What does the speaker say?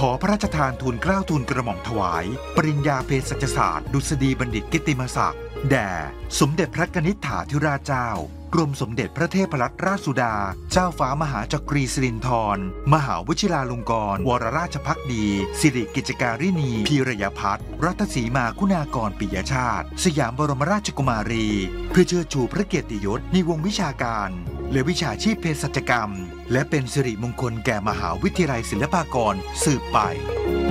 ขอพระราชทานทูลเกล้าทูลกระหม่อมถวายปริญญาเภสัชศาสตร์ดุษฎีบัณฑิตกิตติมศักดิ์แด่สมเด็จพระกนิษฐาธิราชเจ้ากรมสมเด็จพระเทพรัตนราชสุดาเจ้าฟ้ามหาจักรีสิรินธรมหาวชิราลงกรณวรราชภักดีสิริกิจการิณีพีรยพัฒน์รัตสีมาคุณากรปิยชาติสยามบรมราชกุมารีเพื่อเชิดชูพระเกียรติยศในวงวิชาการและวิชาชีพเภสัชกรรมและเป็นสิริมงคลแก่มหาวิทยาลัยศิลปากรสืบไป